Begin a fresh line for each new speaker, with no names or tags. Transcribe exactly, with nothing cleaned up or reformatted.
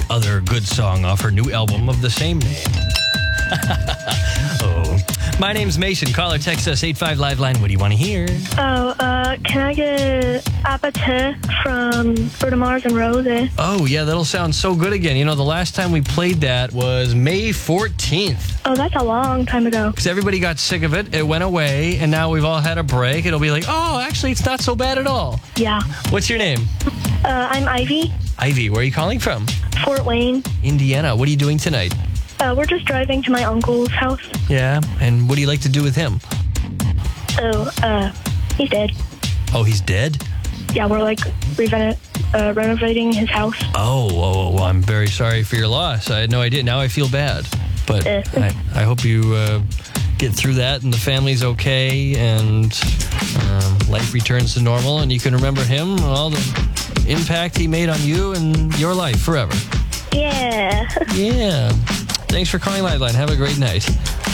other good song off her new album of the same name. Oh. My name's Mason. Call or text us eight five Live Line. What do you want to hear?
Oh, uh, can I get Apathy from Bruno Mars and Rosie?
Oh, yeah, that'll sound so good again. You know, the last time we played that was May fourteenth.
Oh, that's a long time ago.
Because everybody got sick of it. It went away, and now we've all had a break. It'll be like, oh, actually, it's not so bad at all.
Yeah.
What's your name?
Uh, I'm Ivy,
Ivy. Where are you calling from?
Fort Wayne.
Indiana. What are you doing tonight?
Uh, we're just driving to my uncle's house.
Yeah. And what do you like to do with him?
Oh, uh, he's dead.
Oh, he's dead?
Yeah, we're like revent- uh, renovating his house.
Oh, oh, well, I'm very sorry for your loss. I had no idea. Now I feel bad. But
Uh.
I, I hope you uh, get through that and the family's okay and um, life returns to normal and you can remember him and all the impact he made on you and your life forever.
Yeah.
Yeah. Thanks for calling Liveline. Have a great night.